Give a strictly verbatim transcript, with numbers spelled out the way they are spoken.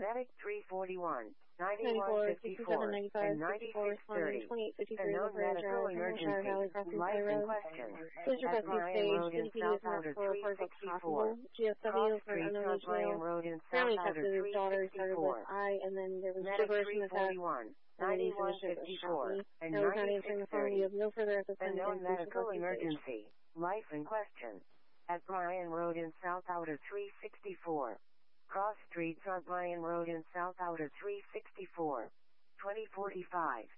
Medic three forty-one, ninety-four, ninety-one fifty-four, sixty-seven, ninety-five, and fifty-four, ninety-six responding, thirty. twenty-eight A fifty-three, known Lafayette medical Drive, Hamilton emergency. Valley, crossing Life Sky in Road. question. Please At request new Bryan stage, Road P in D P South is marked Outer for reports of three sixty-four. possible G S Cross W for Street unknown on H Bryan male. Road in South Family Outer texted his three daughter, started with sixty-four. I, and then there was Medic gibberish in three the text, forty-one, and then he ninety-one finished it with shot fifty-four, me. and No, he's not answering ninety-six the phone. We thirty. have no further at this A time. known Again, please medical request new stage. emergency. Life in question. At Bryan Road in South Outer three sixty-four. Cross Street on Bryan Road in South Outer three sixty-four. twenty forty-five.